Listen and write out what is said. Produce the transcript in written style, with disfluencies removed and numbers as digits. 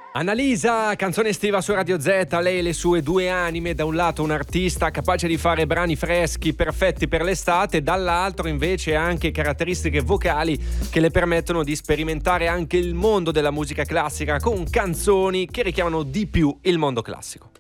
Annalisa, canzone estiva su Radio Z, lei e le sue due anime, da un lato un artista capace di fare brani freschi, perfetti per l'estate, dall'altro invece anche caratteristiche vocali che le permettono di sperimentare anche il mondo della musica classica con canzoni che richiamano di più il mondo classico.